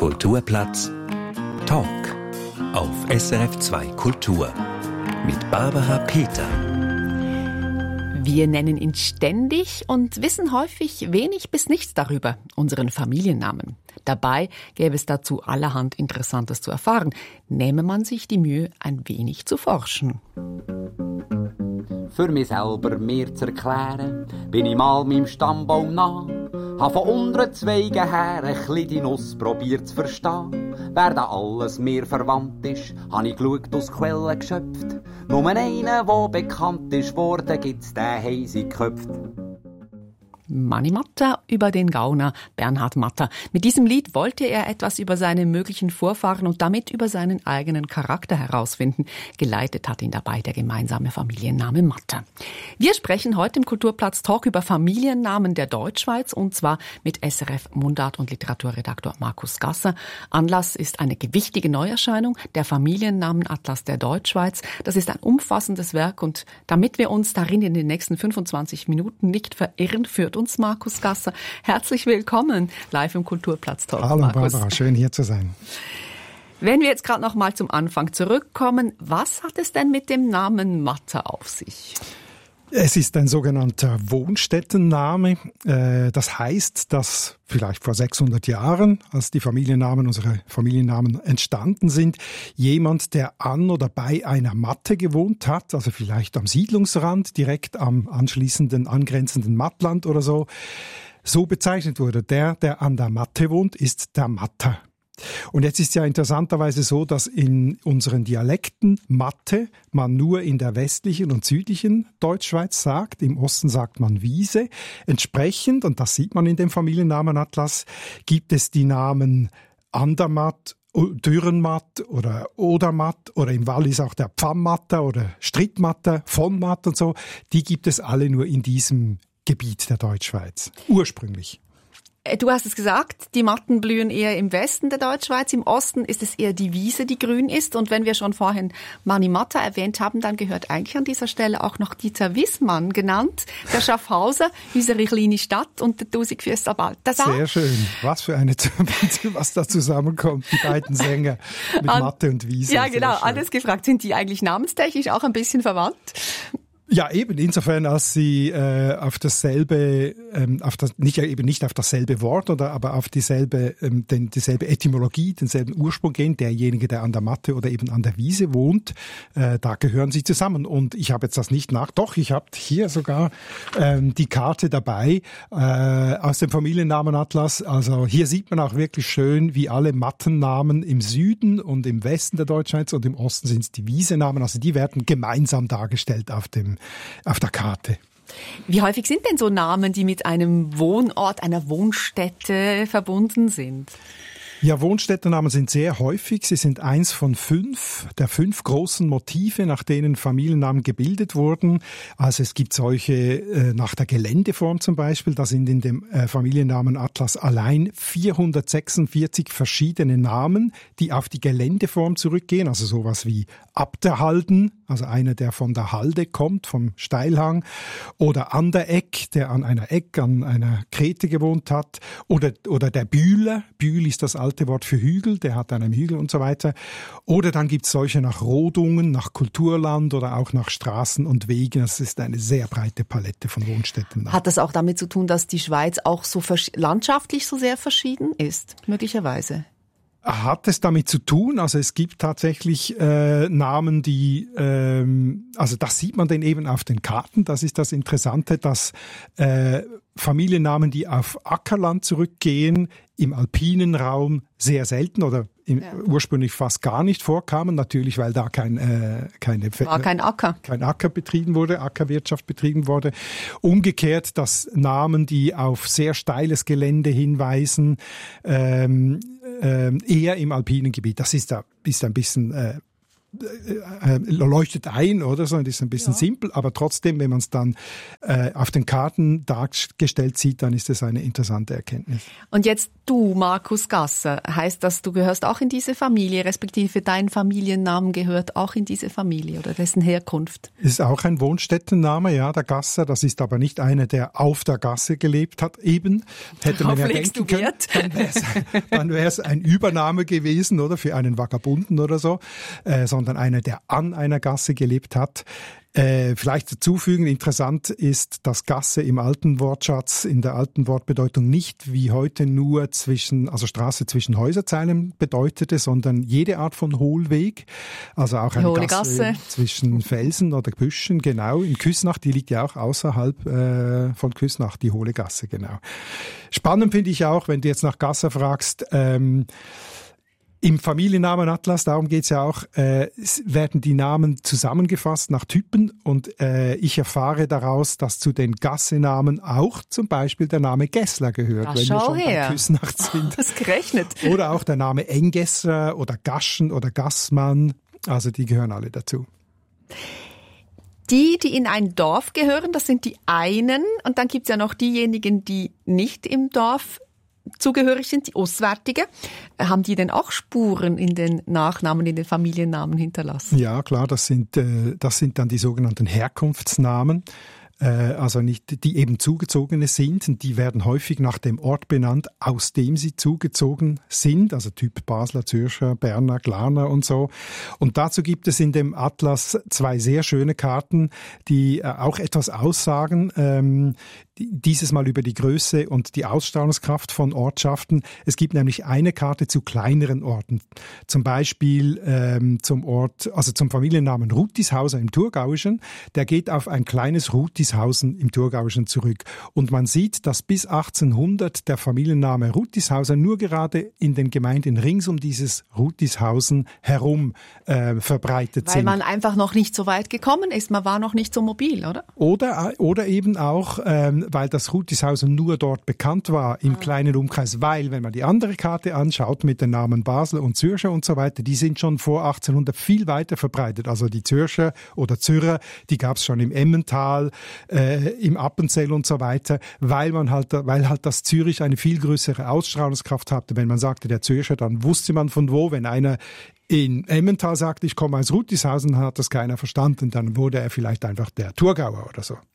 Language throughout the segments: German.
Kulturplatz Talk auf SRF 2 Kultur mit Barbara Peter. Wir nennen ihn ständig und wissen häufig wenig bis nichts darüber, unseren Familiennamen. Dabei gäbe es dazu allerhand Interessantes zu erfahren, nähme man sich die Mühe, ein wenig zu forschen. Für mich selber mir zu erklären, bin ich mal meinem Stammbaum nah. Hab von unteren Zweigen her ein bisschen die Nuss probiert zu verstehen. Wer da alles mir verwandt ist, hab ich geschaut, aus Quellen geschöpft. Nur einen, der bekannt ist worden, gibt's, den haben sie geköpft. Mani Matter über den Gauner Bernhard Matter. Mit diesem Lied wollte er etwas über seine möglichen Vorfahren und damit über seinen eigenen Charakter herausfinden. Geleitet hat ihn dabei der gemeinsame Familienname Matter. Wir sprechen heute im Kulturplatz Talk über Familiennamen der Deutschschweiz und zwar mit SRF Mundart- und Literaturredaktor Markus Gasser. Anlass ist eine gewichtige Neuerscheinung, der Familiennamenatlas der Deutschschweiz. Das ist ein umfassendes Werk und damit wir uns darin in den nächsten 25 Minuten nicht verirren, führt uns Markus Gasser. Herzlich willkommen live im Kulturplatz Talk. Hallo Markus. Barbara, schön hier zu sein. Wenn wir jetzt gerade noch mal zum Anfang zurückkommen, was hat es denn mit dem Namen Matter auf sich? Es ist ein sogenannter Wohnstättenname. Das heißt, dass vielleicht vor 600 Jahren, als unsere Familiennamen entstanden sind, jemand, der an oder bei einer Matte gewohnt hat, also vielleicht am Siedlungsrand, direkt am angrenzenden Mattland oder so bezeichnet wurde. Der an der Matte wohnt, ist der Matter. Und jetzt ist ja interessanterweise so, dass in unseren Dialekten Matte man nur in der westlichen und südlichen Deutschschweiz sagt. Im Osten sagt man Wiese. Entsprechend, und das sieht man in dem Familiennamenatlas, gibt es die Namen Andermatt, Dürrenmatt oder Odermatt oder im Wallis auch der Pfannmatter oder Strittmatter, Vonmatt und so. Die gibt es alle nur in diesem Gebiet der Deutschschweiz. Ursprünglich. Du hast es gesagt, die Matten blühen eher im Westen der Deutschschweiz. Im Osten ist es eher die Wiese, die grün ist. Und wenn wir schon vorhin Mani Matter erwähnt haben, dann gehört eigentlich an dieser Stelle auch noch Dieter Wissmann genannt. Der Schaffhauser, unsere kleine Stadt und der Tausendfüßler Balthasar. Sehr schön. Was da zusammenkommt, die beiden Sänger mit Matte und Wiese. Ja, genau. Alles gefragt. Sind die eigentlich namenstechnisch auch ein bisschen verwandt? Ja, eben, insofern, als sie nicht auf dasselbe Wort aber auf dieselbe Etymologie, denselben Ursprung gehen, derjenige, der an der Matte oder eben an der Wiese wohnt, da gehören sie zusammen. Und ich habe jetzt das nicht ich habe hier sogar die Karte dabei aus dem Familiennamenatlas. Also hier sieht man auch wirklich schön, wie alle Mattennamen im Süden und im Westen der Deutschschweiz und im Osten sind es die Wiesenamen. Also die werden gemeinsam dargestellt auf der Karte. Wie häufig sind denn so Namen, die mit einem Wohnort, einer Wohnstätte verbunden sind? Ja, Wohnstättennamen sind sehr häufig. Sie sind eins von der 5 großen Motive, nach denen Familiennamen gebildet wurden. Also es gibt solche nach der Geländeform zum Beispiel. Da sind in dem Familiennamenatlas allein 446 verschiedene Namen, die auf die Geländeform zurückgehen. Also sowas wie Abderhalden, also einer, der von der Halde kommt, vom Steilhang. Oder Anderegg, der an einer Krete gewohnt hat. Oder der Bühler. Bühl ist das alte Wort für Hügel, der hat einen Hügel und so weiter. Oder dann gibt es solche nach Rodungen, nach Kulturland oder auch nach Straßen und Wegen. Das ist eine sehr breite Palette von Wohnstätten. Hat das auch damit zu tun, dass die Schweiz auch so landschaftlich so sehr verschieden ist, möglicherweise? Hat es damit zu tun? Also es gibt tatsächlich Namen, die, also das sieht man dann eben auf den Karten. Das ist das Interessante, dass Familiennamen, die auf Ackerland zurückgehen, im alpinen Raum sehr selten oder ursprünglich fast gar nicht vorkamen. Natürlich, weil da kein Acker betrieben wurde, Ackerwirtschaft betrieben wurde. Umgekehrt, dass Namen, die auf sehr steiles Gelände hinweisen, eher im alpinen Gebiet. Das ist ein bisschen leuchtet ein, oder so, das ist ein bisschen simpel, aber trotzdem, wenn man es dann auf den Karten dargestellt sieht, dann ist das eine interessante Erkenntnis. Und jetzt du, Markus Gasser, heißt das, du gehörst auch in diese Familie, respektive dein Familiennamen gehört auch in diese Familie oder dessen Herkunft? Ist auch ein Wohnstättenname, ja, der Gasser. Das ist aber nicht einer, der auf der Gasse gelebt hat, eben. Hätte man ja denken können, dann wäre es ein Übername gewesen, oder, für einen Vagabunden oder so, sondern einer, der an einer Gasse gelebt hat. Vielleicht dazufügen, interessant ist, dass Gasse im alten Wortschatz, in der alten Wortbedeutung nicht wie heute nur Straße zwischen Häuserzeilen bedeutete, sondern jede Art von Hohlweg. Also auch eine Gasse zwischen Felsen oder Büschen, genau. In Küsnacht, die liegt ja auch außerhalb von Küsnacht, die Hohle Gasse, genau. Spannend finde ich auch, wenn du jetzt nach Gasser fragst, im Familiennamenatlas, darum geht's ja auch, werden die Namen zusammengefasst nach Typen und ich erfahre daraus, dass zu den Gassenamen auch zum Beispiel der Name Gessler gehört, Ach, wenn wir schon bei Küsnacht sind. Das gerechnet. Oder auch der Name Engesser oder Gaschen oder Gassmann, also die gehören alle dazu. Die in ein Dorf gehören, das sind die einen und dann gibt's ja noch diejenigen, die nicht im Dorf zugehörig sind, die Auswärtigen. Haben die denn auch Spuren in den Nachnamen, in den Familiennamen hinterlassen? Ja, klar, das sind dann die sogenannten Herkunftsnamen. Also nicht, die eben Zugezogene sind, und die werden häufig nach dem Ort benannt, aus dem sie zugezogen sind, also Typ Basler, Zürcher, Berner, Glarner und so. Und dazu gibt es in dem Atlas 2 sehr schöne Karten, die auch etwas aussagen, dieses Mal über die Größe und die Ausstrahlungskraft von Ortschaften. Es gibt nämlich eine Karte zu kleineren Orten. Zum Beispiel zum Familiennamen Rutishauser im Thurgauischen. Der geht auf ein kleines Rutishausen im Thurgauischen zurück. Und man sieht, dass bis 1800 der Familienname Rutishauser nur gerade in den Gemeinden rings um dieses Rutishausen herum verbreitet sind. Weil man einfach noch nicht so weit gekommen ist. Man war noch nicht so mobil, oder? Oder eben auch, weil das Rutishausen nur dort bekannt war, im kleinen Umkreis. Weil, wenn man die andere Karte anschaut, mit den Namen Basel und Zürcher und so weiter, die sind schon vor 1800 viel weiter verbreitet. Also die Zürcher oder Zürcher, die gab es schon im Emmental, im Appenzell und so weiter, weil halt das Zürich eine viel größere Ausstrahlungskraft hatte. Wenn man sagte, der Zürcher, dann wusste man von wo. Wenn einer in Emmental sagt, ich komme aus Rutishausen, hat das keiner verstanden. Dann wurde er vielleicht einfach der Thurgauer oder so.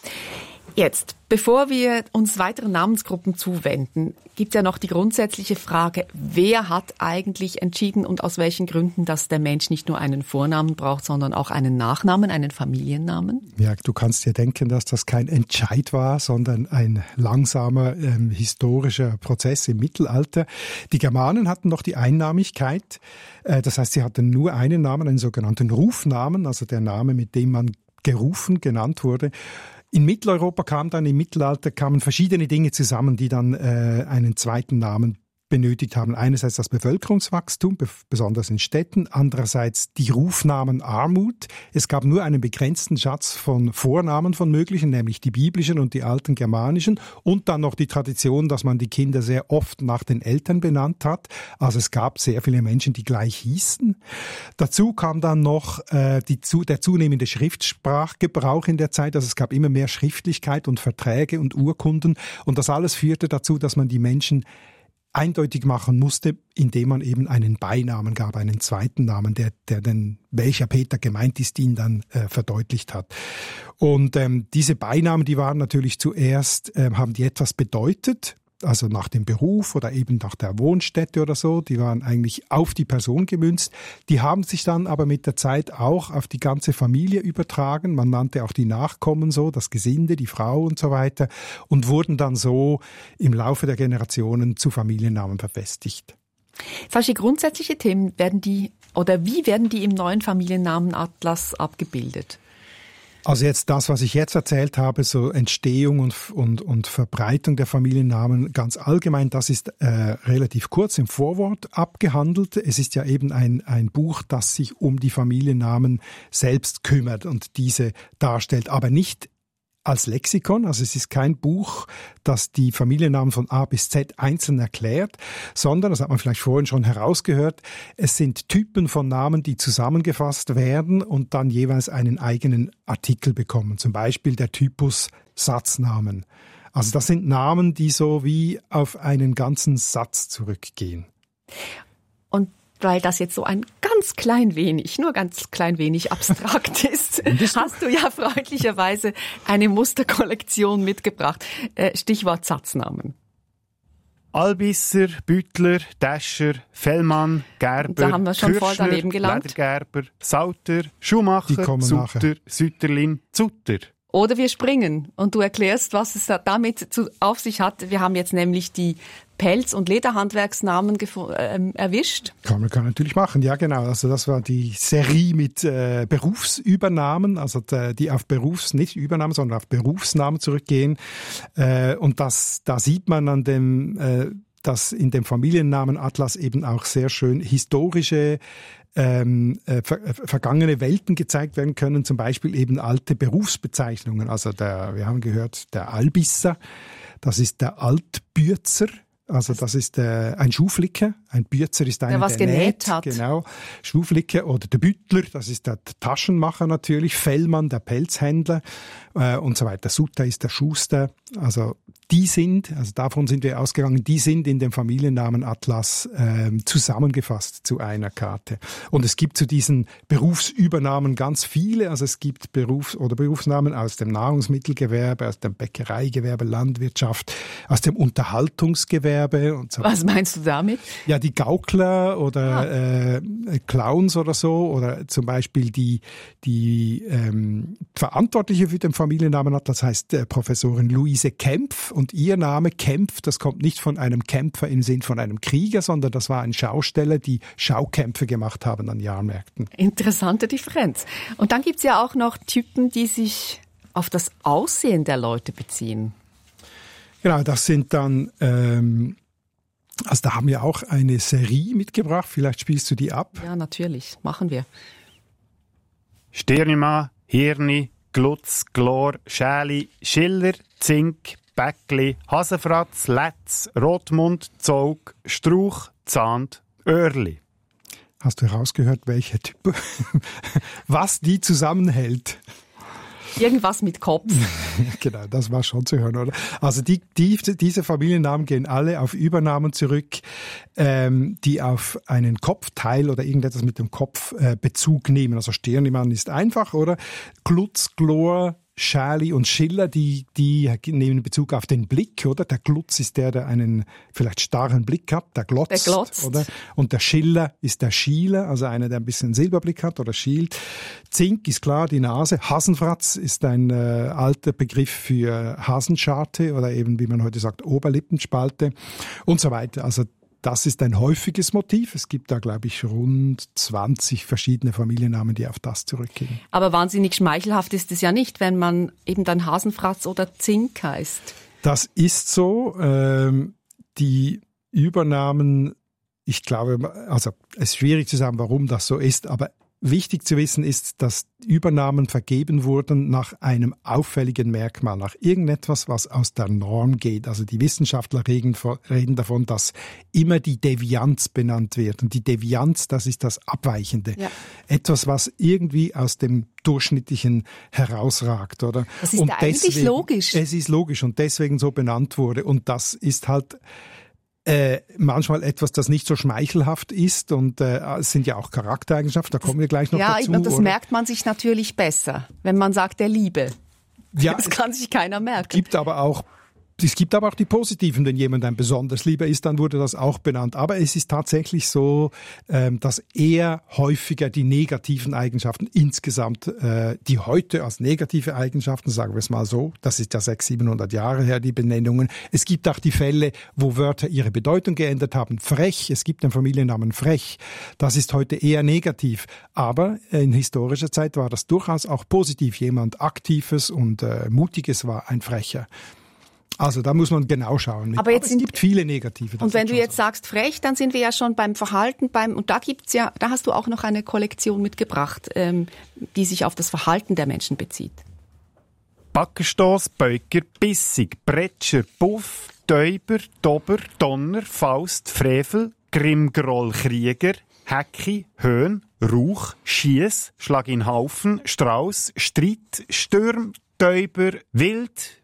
Jetzt, bevor wir uns weiteren Namensgruppen zuwenden, gibt es ja noch die grundsätzliche Frage, wer hat eigentlich entschieden und aus welchen Gründen, dass der Mensch nicht nur einen Vornamen braucht, sondern auch einen Nachnamen, einen Familiennamen? Ja, du kannst dir denken, dass das kein Entscheid war, sondern ein langsamer historischer Prozess im Mittelalter. Die Germanen hatten noch die Einnamigkeit, das heißt, sie hatten nur einen Namen, einen sogenannten Rufnamen, also der Name, mit dem man genannt wurde. In Mitteleuropa im Mittelalter kamen verschiedene Dinge zusammen, die dann einen zweiten Namen benötigt haben. Einerseits das Bevölkerungswachstum, besonders in Städten. Andererseits die Rufnamenarmut. Es gab nur einen begrenzten Schatz von Vornamen von möglichen, nämlich die biblischen und die alten germanischen. Und dann noch die Tradition, dass man die Kinder sehr oft nach den Eltern benannt hat. Also es gab sehr viele Menschen, die gleich hießen. Dazu kam dann noch der zunehmende Schriftsprachgebrauch in der Zeit. Also es gab immer mehr Schriftlichkeit und Verträge und Urkunden. Und das alles führte dazu, dass man die Menschen eindeutig machen musste, indem man eben einen Beinamen gab, einen zweiten Namen, der dann, welcher Peter gemeint ist, ihn dann verdeutlicht hat. Und diese Beinamen, die waren natürlich zuerst, haben die etwas bedeutet, also nach dem Beruf oder eben nach der Wohnstätte oder so, die waren eigentlich auf die Person gemünzt. Die haben sich dann aber mit der Zeit auch auf die ganze Familie übertragen. Man nannte auch die Nachkommen so, das Gesinde, die Frau und so weiter und wurden dann so im Laufe der Generationen zu Familiennamen verfestigt. Solche grundsätzliche Themen wie werden die im neuen Familiennamenatlas abgebildet? Also jetzt das, was ich jetzt erzählt habe, so Entstehung und Verbreitung der Familiennamen ganz allgemein, das ist relativ kurz im Vorwort abgehandelt. Es ist ja eben ein Buch, das sich um die Familiennamen selbst kümmert und diese darstellt, aber nicht als Lexikon, also es ist kein Buch, das die Familiennamen von A bis Z einzeln erklärt, sondern, das hat man vielleicht vorhin schon herausgehört, es sind Typen von Namen, die zusammengefasst werden und dann jeweils einen eigenen Artikel bekommen. Zum Beispiel der Typus Satznamen. Also das sind Namen, die so wie auf einen ganzen Satz zurückgehen. Und weil das jetzt so ein ganz klein wenig abstrakt ist, hast du ja freundlicherweise eine Musterkollektion mitgebracht. Stichwort Satznamen. Albisser, Büttler, Täscher, Fellmann, Gerber, da haben wir schon voll Kürschner, daneben gelangt. Ledergerber, Sauter, Schumacher, Sutter, Sütterlin, Zutter. Oder wir springen und du erklärst, was es damit auf sich hat. Wir haben jetzt nämlich die Pelz- und Lederhandwerksnamen erwischt. Kann man natürlich machen, ja genau. Also das war die Serie mit Berufsübernamen, also die auf nicht Übernahmen, sondern auf Berufsnamen zurückgehen. Und da sieht man an dem, dass in dem Familiennamenatlas eben auch sehr schön historische vergangene Welten gezeigt werden können, zum Beispiel eben alte Berufsbezeichnungen. Also wir haben gehört, der Albisser, das ist der Altbürzer, also das ist ein Schuhflicker, ein Bürzer ist einer, der genäht hat. Genau, Schuhflicker, oder der Büttler, das ist der Taschenmacher natürlich, Fellmann, der Pelzhändler und so weiter. Sutter ist der Schuster, also davon sind wir ausgegangen, die sind in dem Familiennamenatlas zusammengefasst zu einer Karte. Und es gibt zu diesen Berufsübernamen ganz viele, also es gibt Berufsnamen aus dem Nahrungsmittelgewerbe, aus dem Bäckereigewerbe, Landwirtschaft, aus dem Unterhaltungsgewerbe und so weiter. Was meinst du damit? Ja, die Gaukler oder Clowns oder so, oder zum Beispiel die Verantwortliche für den Familiennamenatlas heißt Professorin Luise Kempf. Und ihr Name Kempf, das kommt nicht von einem Kämpfer im Sinn von einem Krieger, sondern das war ein Schausteller, die Schaukämpfe gemacht haben an Jahrmärkten. Interessante Differenz. Und dann gibt's ja auch noch Typen, die sich auf das Aussehen der Leute beziehen. Genau, das sind dann, also da haben wir auch eine Serie mitgebracht, vielleicht spielst du die ab. Ja, natürlich, machen wir. Stirnima, Hirni, Glutz, Glor, Schäli, Schiller, Zink, Bäckli, Hasenfratz, Letz, Rotmund, Zog, Strauch, Zahnt, Öhrli. Hast du herausgehört, welche Typ, was die zusammenhält? Irgendwas mit Kopf. Genau, das war schon zu hören, oder? Also diese Familiennamen gehen alle auf Übernamen zurück, die auf einen Kopfteil oder irgendetwas mit dem Kopf Bezug nehmen. Also Stirnimann ist einfach, oder? Glutz, Glor, Schäli und Schiller, die nehmen Bezug auf den Blick, oder? Der Glutz ist der einen vielleicht starren Blick hat, der glotzt, oder? Und der Schiller ist der Schieler, also einer, der ein bisschen Silberblick hat oder schielt. Zink ist klar, die Nase. Hasenfratz ist ein alter Begriff für Hasenscharte oder eben, wie man heute sagt, Oberlippenspalte und so weiter. Also das ist ein häufiges Motiv. Es gibt da, glaube ich, rund 20 verschiedene Familiennamen, die auf das zurückgehen. Aber wahnsinnig schmeichelhaft ist es ja nicht, wenn man eben dann Hasenfratz oder Zink heißt. Das ist so. Die Übernamen, ich glaube, also es ist schwierig zu sagen, warum das so ist, aber wichtig zu wissen ist, dass Übernamen vergeben wurden nach einem auffälligen Merkmal, nach irgendetwas, was aus der Norm geht. Also die Wissenschaftler reden davon, dass immer die Devianz benannt wird. Und die Devianz, das ist das Abweichende. Ja. Etwas, was irgendwie aus dem Durchschnittlichen herausragt, oder? Das ist und eigentlich deswegen, logisch. Es ist logisch und deswegen so benannt wurde. Und das ist halt manchmal etwas, das nicht so schmeichelhaft ist und es sind ja auch Charaktereigenschaften, da kommen wir gleich noch dazu. Ja, das merkt man sich natürlich besser, wenn man sagt, der Liebe. Ja, das kann sich keiner merken. Es gibt aber auch die positiven, wenn jemand ein besonders Lieber ist, dann wurde das auch benannt. Aber es ist tatsächlich so, dass eher häufiger die negativen Eigenschaften insgesamt, die heute als negative Eigenschaften, sagen wir es mal so, das ist ja 600-700 Jahre her, die Benennungen. Es gibt auch die Fälle, wo Wörter ihre Bedeutung geändert haben. Frech, es gibt den Familiennamen Frech. Das ist heute eher negativ. Aber in historischer Zeit war das durchaus auch positiv. Jemand Aktives und Mutiges war ein Frecher. Also da muss man genau schauen. Aber es gibt viele negative. Und wenn du jetzt sagst frech, dann sind wir ja schon beim Verhalten, und da hast du auch noch eine Kollektion mitgebracht, die sich auf das Verhalten der Menschen bezieht. Backenstoss, Beuker, Bissig, Bretscher, Puff, Täuber, Dober, Donner, Faust, Frevel, Grimmgroll, Krieger, Hecki, Höhn, Rauch, Schiess, Schlag in Haufen, Strauß, Streit, Stürm, Täuber, Wild,